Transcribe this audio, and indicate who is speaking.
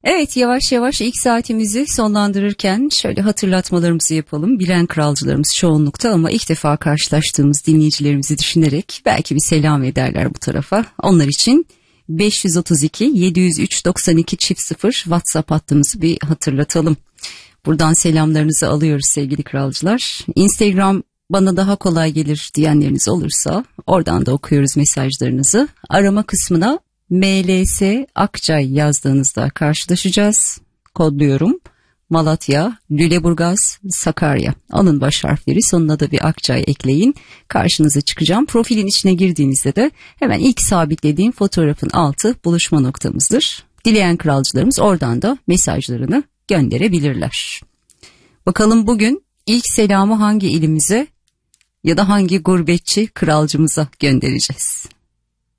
Speaker 1: Evet, yavaş yavaş ilk saatimizi sonlandırırken şöyle hatırlatmalarımızı yapalım. Bilen kralcılarımız çoğunlukta ama ilk defa karşılaştığımız dinleyicilerimizi düşünerek belki bir selam ederler bu tarafa. Onlar için 532 703 92 çift 0 WhatsApp hattımızı bir hatırlatalım. Buradan selamlarınızı alıyoruz sevgili kralcılar. Instagram bana daha kolay gelir diyenleriniz olursa oradan da okuyoruz mesajlarınızı. Arama kısmına MLS Akçay yazdığınızda karşılaşacağız. Kodluyorum. Malatya, Lüleburgaz, Sakarya. Alın baş harfleri, sonuna da bir Akçay ekleyin. Karşınıza çıkacağım. Profilin içine girdiğinizde de hemen ilk sabitlediğim fotoğrafın altı buluşma noktamızdır. Dileyen kralcılarımız oradan da mesajlarını gönderebilirler. Bakalım bugün ilk selamı hangi ilimize ya da hangi gurbetçi kralcımıza göndereceğiz?